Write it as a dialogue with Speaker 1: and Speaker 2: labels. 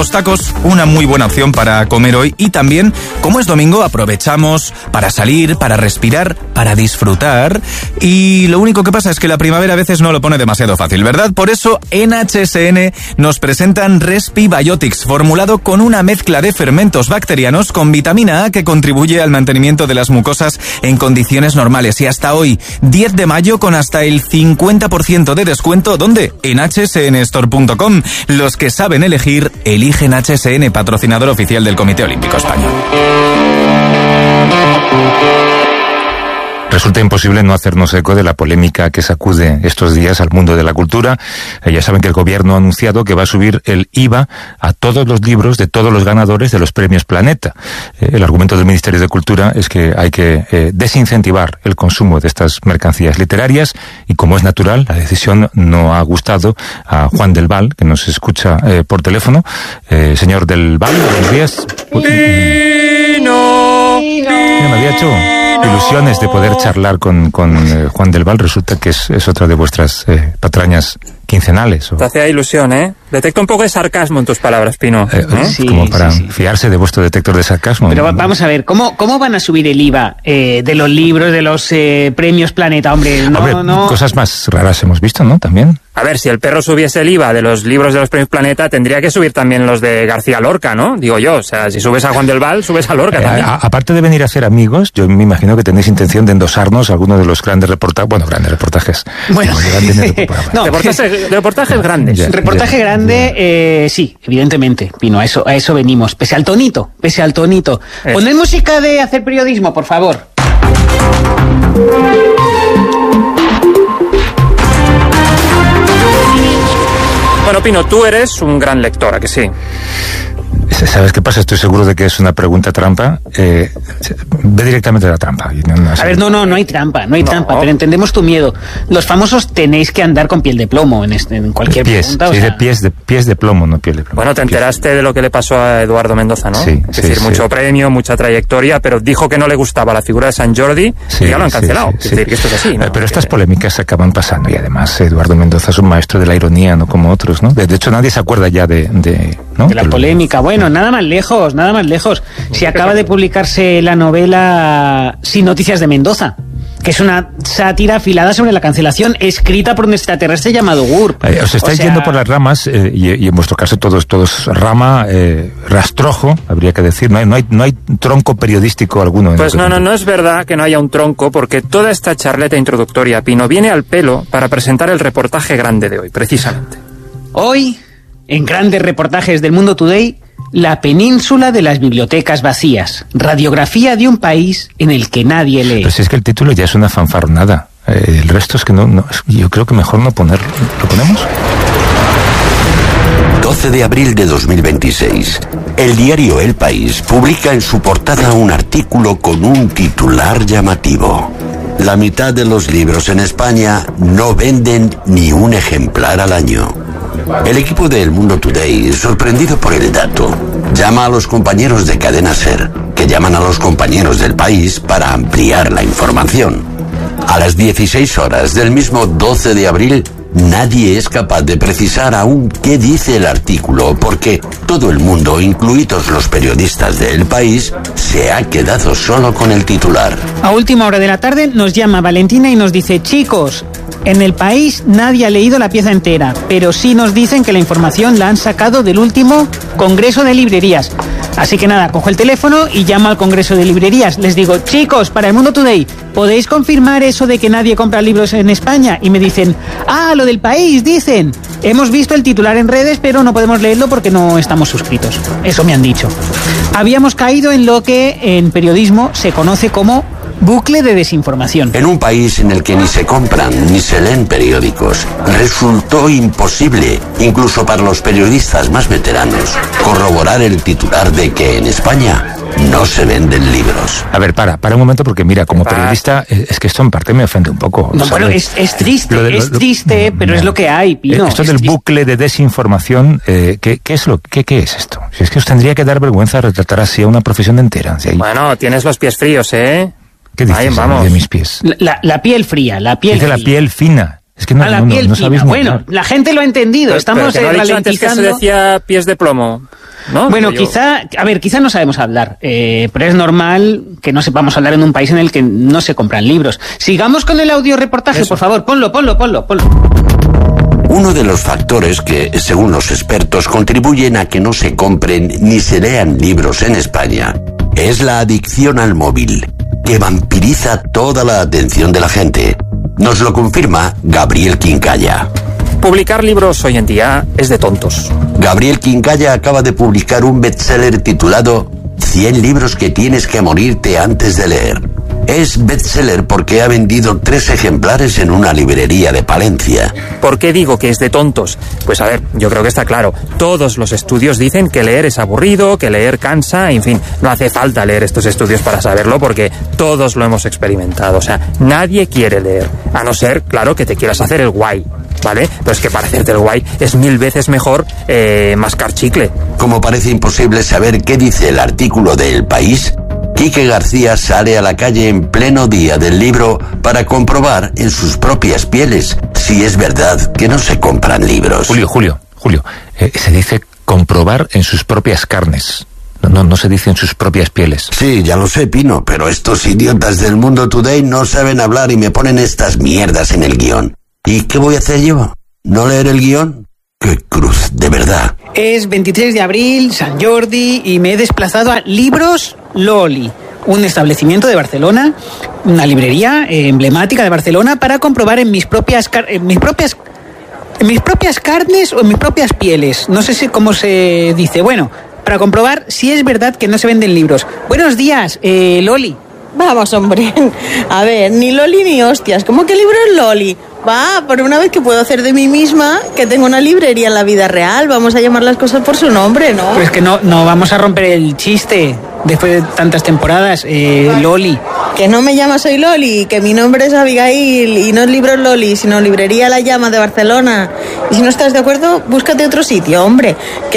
Speaker 1: Los tacos, una muy buena opción para comer hoy, y también, como es domingo, aprovechamos para salir, para respirar, para disfrutar, y lo único que pasa es que la primavera a veces no lo pone demasiado fácil, ¿verdad? Por eso en HSN nos presentan Respibiotics, formulado con una mezcla de fermentos bacterianos con vitamina A que contribuye al mantenimiento de las mucosas en condiciones normales, y hasta hoy, 10 de mayo, con hasta el 50% de descuento. ¿Dónde? En hsnstore.com. Los que saben elegir, eligen HSN, patrocinador oficial del Comité Olímpico Español.
Speaker 2: Resulta imposible no hacernos eco de la polémica que sacude estos días al mundo de la cultura. Ya saben que el gobierno ha anunciado que va a subir el IVA a todos los libros de todos los ganadores de los premios Planeta. El argumento del Ministerio de Cultura es que hay que desincentivar el consumo de estas mercancías literarias, y como es natural, la decisión no ha gustado a Juan del Val, que nos escucha por teléfono. Señor del Val, buenos días. Me había hecho ilusiones de poder charlar con Juan del Val. Resulta que es otra de vuestras patrañas quincenales.
Speaker 3: Te hacía ilusión, ¿eh? Detecto un poco de sarcasmo en tus palabras, Pino.
Speaker 2: Sí, como para fiarse de vuestro detector de sarcasmo.
Speaker 4: Pero vamos a ver, ¿cómo van a subir el IVA de los libros, de los premios Planeta? Hombre, no.
Speaker 2: Cosas más raras hemos visto, ¿no? También.
Speaker 3: A ver, si el perro subiese el IVA de los libros de los premios Planeta, tendría que subir también los de García Lorca, ¿no? Digo yo, o sea, si subes a Juan del Val, subes a Lorca también.
Speaker 2: Aparte de venir a ser amigos, yo me imagino que tenéis intención de endosarnos algunos de los grandes reportajes. Bueno, grandes reportajes.
Speaker 4: Bueno,
Speaker 3: no, reportajes grandes.
Speaker 4: Reportaje grande, sí, evidentemente, Pino, a eso venimos. Pese al tonito. Poned música de hacer periodismo, por favor.
Speaker 3: Bueno, Pino, tú eres un gran lector, ¿a que sí?
Speaker 2: ¿Sabes qué pasa? Estoy seguro de que es una pregunta trampa. Ve directamente a la trampa.
Speaker 4: A ver, no hay trampa, pero entendemos tu miedo. Los famosos tenéis que andar con piel de plomo en cualquier pregunta.
Speaker 2: Sí, de pies de plomo, no piel de plomo.
Speaker 3: Bueno, te enteraste de lo que le pasó a Eduardo Mendoza, ¿no?
Speaker 2: Sí.
Speaker 3: Es decir, mucho premio, mucha trayectoria, pero dijo que no le gustaba la figura de Sant Jordi y ya lo han cancelado. Es decir, que esto es así, ¿no?
Speaker 2: Pero estas polémicas se acaban pasando, y además Eduardo Mendoza es un maestro de la ironía, no como otros, ¿no? De hecho, nadie se acuerda ya de
Speaker 4: la polémica. Bueno, nada más lejos. Si acaba de publicarse la novela Sin noticias de Mendoza, que es una sátira afilada sobre la cancelación, escrita por un extraterrestre llamado GURP.
Speaker 2: Os estáis yendo por las ramas, y en vuestro caso todo es rama, rastrojo, habría que decir. No hay tronco periodístico alguno.
Speaker 3: Pues no es verdad que no haya un tronco, porque toda esta charleta introductoria, Pino, viene al pelo para presentar el reportaje grande de hoy, precisamente.
Speaker 4: Hoy, en grandes reportajes del Mundo Today, la península de las bibliotecas vacías. Radiografía de un país en el que nadie lee.
Speaker 2: Pero si es que el título ya es una fanfarronada. El resto es que no, yo creo que mejor no ponerlo. ¿Lo ponemos?
Speaker 5: 12 de abril de 2026. El diario El País publica en su portada un artículo con un titular llamativo. La mitad de los libros en España no venden ni un ejemplar al año. El equipo de El Mundo Today, sorprendido por el dato, llama a los compañeros de Cadena SER, que llaman a los compañeros del País para ampliar la información. A las 16 horas del mismo 12 de abril, nadie es capaz de precisar aún qué dice el artículo, porque todo el mundo, incluidos los periodistas de El País, se ha quedado solo con el titular.
Speaker 4: A última hora de la tarde nos llama Valentina y nos dice: chicos, en El País nadie ha leído la pieza entera, pero sí nos dicen que la información la han sacado del último Congreso de Librerías. Así que nada, cojo el teléfono y llamo al Congreso de Librerías. Les digo: chicos, para El Mundo Today, ¿podéis confirmar eso de que nadie compra libros en España? Y me dicen: lo del País, dicen. Hemos visto el titular en redes, pero no podemos leerlo porque no estamos suscritos. Eso me han dicho. Habíamos caído en lo que en periodismo se conoce como bucle de desinformación.
Speaker 5: En un país en el que ni se compran ni se leen periódicos, resultó imposible, incluso para los periodistas más veteranos, corroborar el titular de que en España no se venden libros.
Speaker 2: A ver, para un momento, porque mira, como periodista, es que esto en parte me ofende un poco.
Speaker 4: No, bueno, es triste, pero es lo que hay, Pino.
Speaker 2: Esto del bucle de desinformación, ¿qué es esto? Si es que os tendría que dar vergüenza retratar así a una profesión entera. Si hay...
Speaker 3: Bueno, tienes los pies fríos, ¿eh?
Speaker 2: ¿Qué dices de mis pies?
Speaker 4: La piel fría, la piel
Speaker 2: fría.
Speaker 4: La
Speaker 2: piel fina. Es que no
Speaker 4: piel
Speaker 2: no
Speaker 4: fina.
Speaker 2: sabéis
Speaker 4: Bueno, la gente lo ha entendido. Estamos
Speaker 3: ralentizando. Antes que se decía pies de plomo. ¿no?
Speaker 4: Bueno, quizá no sabemos hablar, pero es normal que no sepamos hablar en un país en el que no se compran libros. Sigamos con el audio reportaje, por favor, ponlo.
Speaker 5: Uno de los factores que, según los expertos, contribuyen a que no se compren ni se lean libros en España es la adicción al móvil, que vampiriza toda la atención de la gente. Nos lo confirma Gabriel Quincalla.
Speaker 3: Publicar libros hoy en día es de tontos.
Speaker 5: Gabriel Quincalla acaba de publicar un bestseller titulado 100 libros que tienes que morirte antes de leer. Es bestseller porque ha vendido 3 ejemplares en una librería de Palencia.
Speaker 3: ¿Por qué digo que es de tontos? Pues a ver, yo creo que está claro. Todos los estudios dicen que leer es aburrido, que leer cansa, en fin, no hace falta leer estos estudios para saberlo porque todos lo hemos experimentado. O sea, nadie quiere leer, a no ser, claro, que te quieras hacer el guay, ¿vale? Pero es que para hacerte el guay es 1000 veces mejor mascar chicle.
Speaker 5: Como parece imposible saber qué dice el artículo de El País, Quique García sale a la calle en pleno día del libro para comprobar en sus propias pieles si es verdad que no se compran libros.
Speaker 2: Julio, se dice comprobar en sus propias carnes. No se dice en sus propias pieles.
Speaker 5: Sí, ya lo sé, Pino, pero estos idiotas del Mundo Today no saben hablar y me ponen estas mierdas en el guión. ¿Y qué voy a hacer yo? ¿No leer el guión? ¡Qué cruz, de verdad!
Speaker 4: Es 23 de abril, San Jordi, y me he desplazado a Libros Loli, un establecimiento de Barcelona, una librería emblemática de Barcelona, para comprobar en mis propias carnes o en mis propias pieles. No sé cómo se dice. Bueno, para comprobar si es verdad que no se venden libros. Buenos días, Loli.
Speaker 6: Vamos, hombre. A ver, ni Loli ni hostias. ¿Cómo que libro es Loli? Va, por una vez que puedo hacer de mí misma, que tengo una librería en la vida real. Vamos a llamar las cosas por su nombre, ¿no?
Speaker 4: Pues que no vamos a romper el chiste después de tantas temporadas, Loli.
Speaker 6: Que no me llama Soy Loli, que mi nombre es Abigail y no es Libros Loli, sino Librería La Llama de Barcelona. Y si no estás de acuerdo, búscate otro sitio, hombre. Que